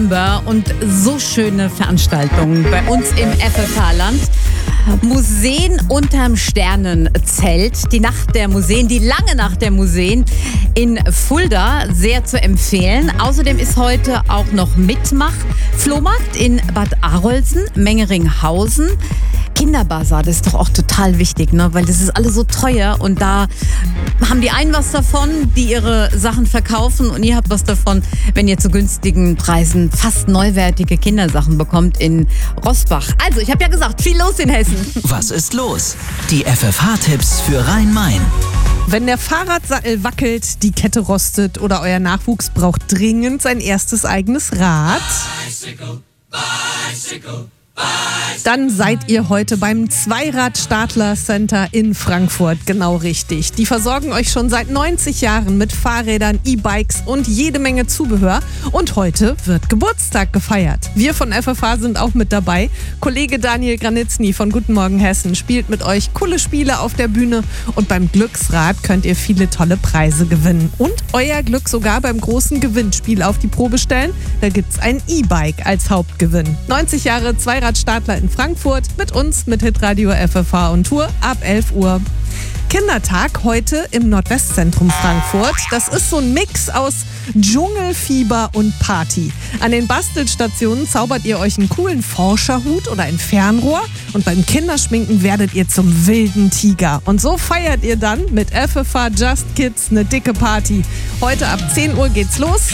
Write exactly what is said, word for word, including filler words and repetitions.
Und so schöne Veranstaltungen bei uns im F F H-Land. Museen unterm Sternenzelt, die Nacht der Museen, die lange Nacht der Museen in Fulda, sehr zu empfehlen. Außerdem ist heute auch noch Mitmach-Flohmarkt in Bad Arolsen, Mengeringhausen. Kinderbazar, das ist doch auch total wichtig, ne? Weil das ist alles so teuer und da haben die einen was davon, die ihre Sachen verkaufen und ihr habt was davon, wenn ihr zu günstigen Preisen fast neuwertige Kindersachen bekommt in Roßbach. Also, ich habe ja gesagt, viel los in Hessen. Was ist los? Die F F H-Tipps für Rhein-Main. Wenn der Fahrradsattel wackelt, die Kette rostet oder euer Nachwuchs braucht dringend sein erstes eigenes Rad, Bicycle, bicycle. dann seid ihr heute beim Zweirad-Stadler-Center in Frankfurt genau richtig. Die versorgen euch schon seit neunzig Jahren mit Fahrrädern, E-Bikes und jede Menge Zubehör. Und heute wird Geburtstag gefeiert. Wir von F F H sind auch mit dabei. Kollege Daniel Granitzny von Guten Morgen Hessen spielt mit euch coole Spiele auf der Bühne. Und beim Glücksrad könnt ihr viele tolle Preise gewinnen. Und euer Glück sogar beim großen Gewinnspiel auf die Probe stellen. Da gibt's ein E-Bike als Hauptgewinn. neunzig Jahre Zweirad-Stadler in Frankfurt mit uns, mit Hitradio F F H und Tour ab elf Uhr. Kindertag heute im Nordwestzentrum Frankfurt. Das ist so ein Mix aus Dschungelfieber und Party. An den Bastelstationen zaubert ihr euch einen coolen Forscherhut oder ein Fernrohr und beim Kinderschminken werdet ihr zum wilden Tiger. Und so feiert ihr dann mit F F H Just Kids eine dicke Party. Heute ab zehn Uhr geht's los.